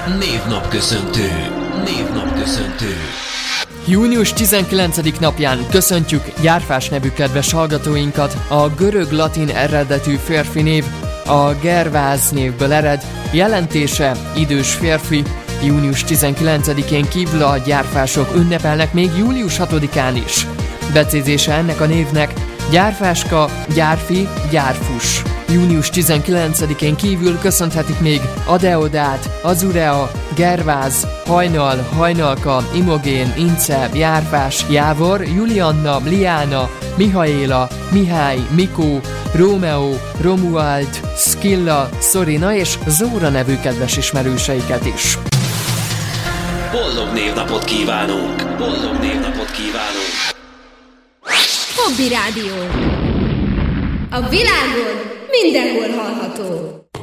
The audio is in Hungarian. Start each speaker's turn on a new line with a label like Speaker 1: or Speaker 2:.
Speaker 1: Névnapköszöntő. Névnapköszöntő.
Speaker 2: Június 19. napján köszöntjük Gyárfás nevű kedves hallgatóinkat. A görög-latin eredetű férfi név a Gervász névből ered, jelentése idős férfi. Június 19-én kívül a gyárfások ünnepelnek még július 6-án is. Becézése ennek a névnek gyárfáska, gyárfi, gyárfus. Június 19-én kívül köszönhetik még Adeodát, Azurea, Gerváz, Hajnal, Hajnalka, Imogén, Ince, Járfás, Jávor, Julianna, Liána, Mihaéla, Mihály, Mikó, Rómeó, Romuald, Skilla, Szorina és Zóra nevű kedves ismerőseiket is.
Speaker 1: Boldog névnapot kívánunk! Boldog névnapot kívánunk!
Speaker 3: Hobby Rádió. A világon mindenhol hallható.